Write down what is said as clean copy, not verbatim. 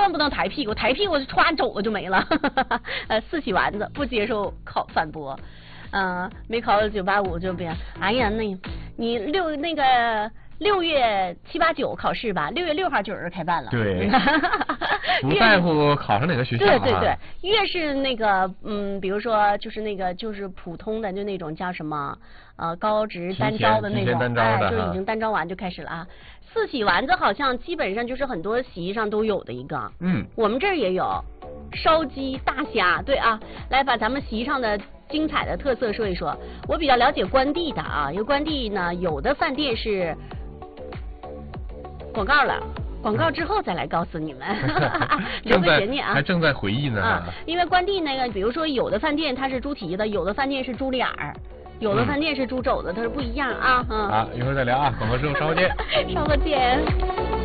万不能抬屁股，抬屁股歘肘子就没了。四喜丸子不接受反驳。没考985就别，哎呀，你6月7、8、9考试吧，6月6号就有人开办了。 对，不在乎考上哪个学校。 对，越是比如说就是普通的就那种叫什么高职单招的那种，就已经单招完就开始了啊。四喜丸子好像基本上就是很多席上都有的一个，我们这儿也有烧鸡、大虾，对啊，来把咱们席上的精彩的特色说一说。我比较了解关帝的啊，因为关帝呢有的饭店是广告了，广告之后再来告诉你们，留个悬念啊， 还正在回忆呢。 因为关帝比如说有的饭店它是猪蹄子，有的饭店是猪脸儿，有的饭店是猪肘子，它是不一样啊。 好，一会儿再聊啊，广告之后稍后见。 稍后见。